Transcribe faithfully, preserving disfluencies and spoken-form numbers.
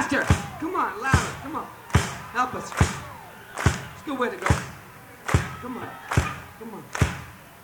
Faster! Come on, louder, come on. Help us. It's a good way to go. Come on, come on.